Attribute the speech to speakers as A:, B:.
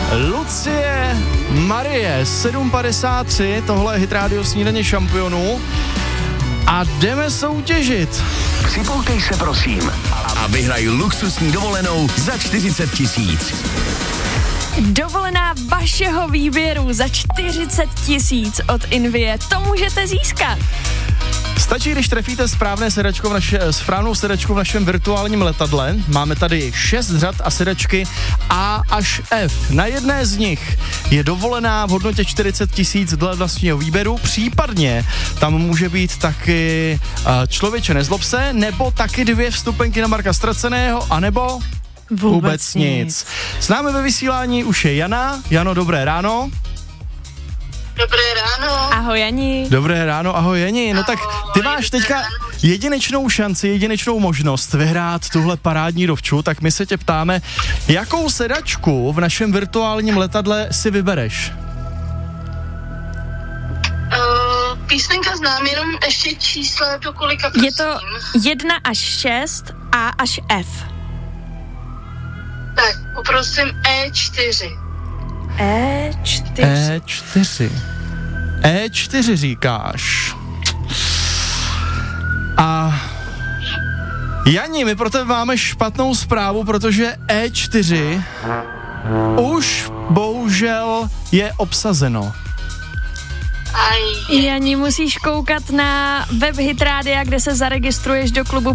A: Lucie Marie, 7:53, tohle je Hit Radio Snídaně šampionů a jdeme soutěžit.
B: Připoutej se prosím a vyhraj luxusní dovolenou za 40 000.
C: Dovolená vašeho výběru za 40 000 od Invie. To můžete získat.
A: Stačí, když trefíte správnou sedačku v našem virtuálním letadle. Máme tady 6 řad a sedačky A až F. Na jedné z nich je dovolená v hodnotě 40 000 dle vlastního výběru. Případně tam může být taky Člověče nezlob se, nebo taky 2 vstupenky na Marka Ztraceného, anebo vůbec nic. S námi ve vysílání už je Jana. Jano, dobré ráno.
D: Dobré ráno.
C: Ahoj, Jani.
A: Dobré ráno, ahoj, Jani. No tak ty máš teďka jedinečnou šanci, jedinečnou možnost vyhrát tuhle parádní dovču, tak my se tě ptáme, jakou sedačku v našem virtuálním letadle si vybereš?
D: Písmenka znám, jenom ještě čísla do kolika, prosím.
C: Je to 1 až 6, A až F.
D: Tak, poprosím E4.
A: E4 říkáš. A Jani, my pro tebe máme špatnou zprávu, protože E4 už bohužel je obsazeno.
C: Jani, musíš koukat na web Hit Rádia, kde se zaregistruješ do klubu